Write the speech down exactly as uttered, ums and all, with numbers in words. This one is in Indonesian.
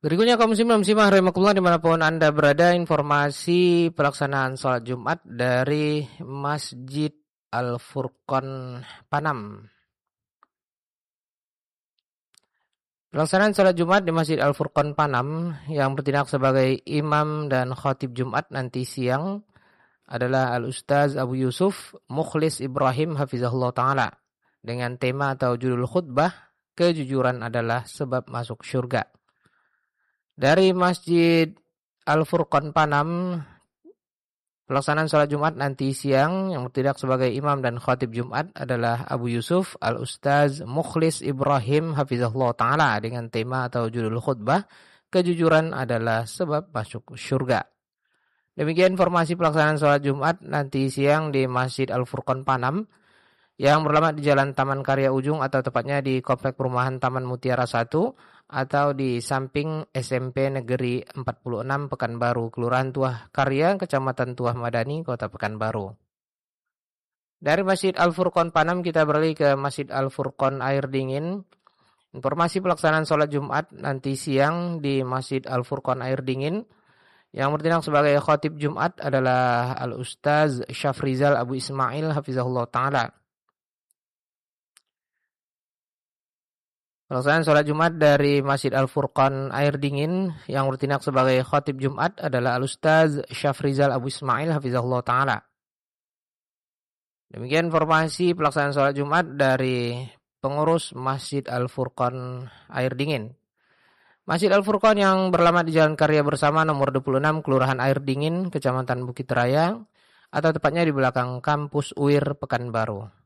Berikutnya kaum muslimin dan muslimah rahimakumullah dimanapun Anda berada, informasi pelaksanaan sholat Jumat dari Masjid Al-Furqan Panam. Pelaksanaan sholat Jumat di Masjid Al-Furqan Panam yang bertindak sebagai imam dan khatib Jumat nanti siang adalah Al-Ustaz Abu Yusuf Mukhlis Ibrahim Hafizahullah Ta'ala dengan tema atau judul khutbah kejujuran adalah sebab masuk syurga. Dari Masjid Al-Furqan Panam, pelaksanaan sholat Jumat nanti siang yang bertindak sebagai imam dan khatib Jumat adalah Abu Yusuf Al-Ustaz Mukhlis Ibrahim Hafizahullah Ta'ala dengan tema atau judul khutbah kejujuran adalah sebab masuk syurga. Demikian informasi pelaksanaan sholat Jumat nanti siang di Masjid Al-Furqan Panam yang beralamat di Jalan Taman Karya Ujung atau tepatnya di Komplek Perumahan Taman Mutiara satu atau di samping S M P Negeri empat puluh enam Pekanbaru, Kelurahan Tuah Karya, Kecamatan Tuah Madani, Kota Pekanbaru. Dari Masjid Al-Furqan Panam kita beralih ke Masjid Al-Furqan Air Dingin. Informasi pelaksanaan sholat Jumat nanti siang di Masjid Al-Furqan Air Dingin yang bertindak sebagai khatib Jumat adalah Al-Ustaz Syafrizal Abu Ismail Hafizahullah Ta'ala. Pelaksanaan sholat Jumat dari Masjid Al-Furqan Air Dingin yang bertindak sebagai khatib Jumat adalah Al-Ustaz Syafrizal Abu Ismail Hafizahullah Ta'ala. Demikian informasi pelaksanaan sholat Jumat dari pengurus Masjid Al-Furqan Air Dingin. Masjid Al-Furqan yang beralamat di Jalan Karya Bersama nomor dua puluh enam Kelurahan Air Dingin, Kecamatan Bukit Raya, atau tepatnya di belakang kampus U I R Pekanbaru.